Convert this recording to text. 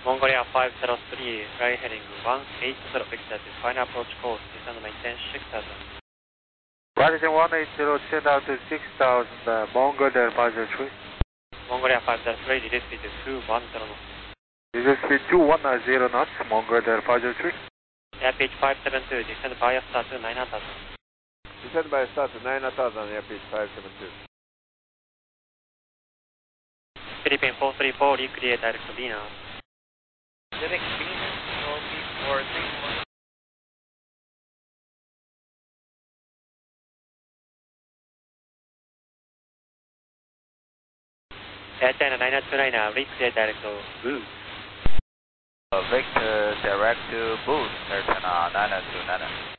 Mongolia 503, fly heading 180, exit to final approach course, descend maintain 6000. Rising 180, turn out to 6000, Mongolia 503. Mongolia 503, release speed 210 knots. Release speed 210 knots, Mongolia 503. Airpitch 572, descend via start to 9000. Descend by start to 9000, Airpitch 572. Philippine 434, recreate direct to Venus. Direct Venus, OP431. Air China 929, recreate direct to Boost. Victor direct to Boost, Air China 929.